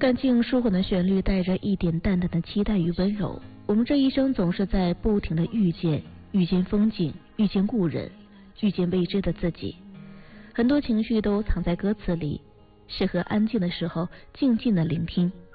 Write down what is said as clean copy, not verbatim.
干净舒缓的旋律带着一点淡淡的期待与温柔。我们这一生总是在不停的遇见，遇见风景，遇见故人，遇见未知的自己。很多情绪都藏在歌词里，适合安静的时候静静的聆听，